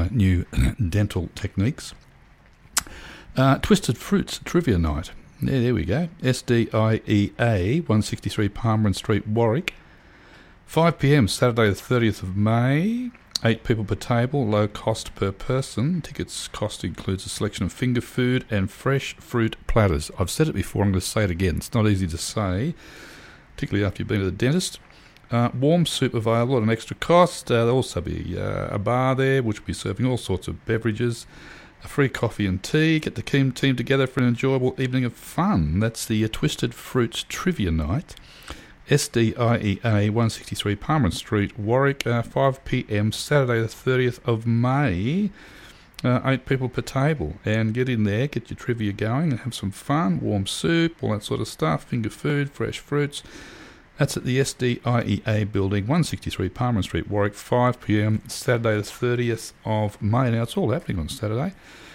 new dental techniques. Twisted Fruits Trivia Night. Yeah, there we go. SDIEA, 163 Palmerin Street, Warwick. 5 p.m, Saturday the 30th of May. 8 people per table, low cost per person. Tickets cost includes a selection of finger food and fresh fruit platters. I've said it before, I'm going to say it again. It's not easy to say, particularly after you've been to the dentist. Warm soup available at an extra cost. There'll also be a bar there, which will be serving all sorts of beverages. A free coffee and tea. Get the team together for an enjoyable evening of fun. That's the Twisted Fruits Trivia Night. SDIEA, 163 Palmerin Street, Warwick, 5 p.m, Saturday the 30th of May. 8 people per table. And get in there, get your trivia going and have some fun. Warm soup, all that sort of stuff. Finger food, fresh fruits. That's at the SDIEA building, 163 Palmerin Street, Warwick, 5 p.m, Saturday the 30th of May. Now, it's all happening on Saturday.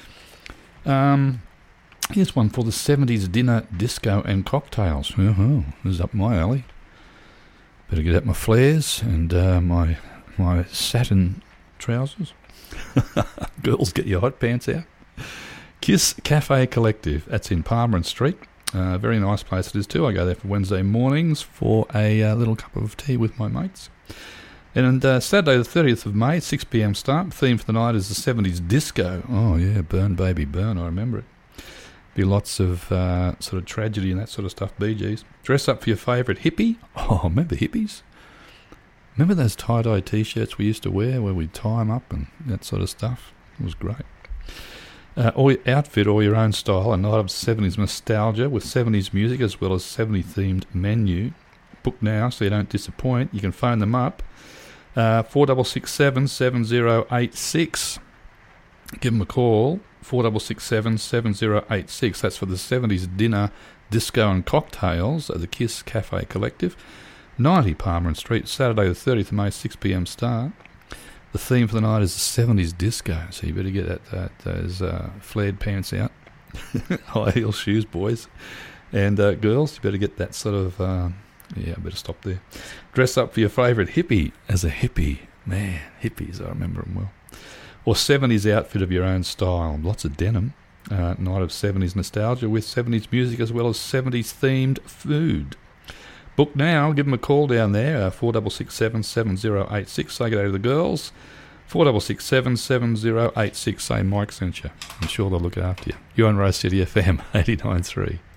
Here's one for the 70s dinner, disco and cocktails. This is up my alley. Better get out my flares and my satin trousers. Girls, get your hot pants out. Kiss Cafe Collective, that's in Palmerin Street. Very nice place it is too. I go there for Wednesday mornings for a little cup of tea with my mates. And Saturday the 30th of May, 6 p.m. start. The theme for the night is the 70s disco. Oh yeah, burn baby burn, I remember it. Be lots of sort of tragedy and that sort of stuff, Bee Gees. Dress up for your favourite hippie. Oh, remember hippies? Remember those tie-dye T-shirts we used to wear where we'd tie them up and that sort of stuff? It was great. Or your outfit or your own style, a night of 70s nostalgia with 70s music as well as 70s-themed menu. Book now so you don't disappoint. You can phone them up. 4667 7086. Give them a call. 4667 7086. That's for the 70s dinner, disco and cocktails at the Kiss Cafe Collective. 90 Palmerin Street, Saturday the 30th of May, 6 p.m. start. The theme for the night is the 70s disco, so you better get those flared pants out. High heel shoes, boys. And girls, you better get that sort of... I better stop there. Dress up for your favourite hippie as a hippie. Man, hippies, I remember them well. Or 70s outfit of your own style. Lots of denim. Night of 70s nostalgia with 70s music as well as 70s themed food. Book now. Give them a call down there. 4667 7086. Say good day to the girls. 4667 7086. Say Mike sent you. I'm sure they'll look after you. You're on Rose City FM 89.3.